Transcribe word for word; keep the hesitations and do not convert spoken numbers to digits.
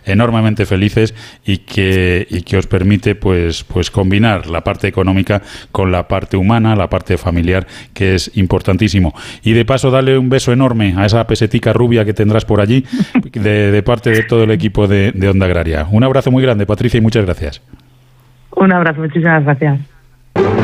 enormemente felices y que, y que os permite pues, pues combinar la parte económica con la parte humana, la parte familiar, que es importantísimo. Y de paso, dale un beso enorme a esa pesetica rubia que tendrás por allí, de, de parte de todo el equipo de, de Onda Agraria. Un abrazo muy grande, Patricia, y muchas gracias. Un abrazo, muchísimas gracias.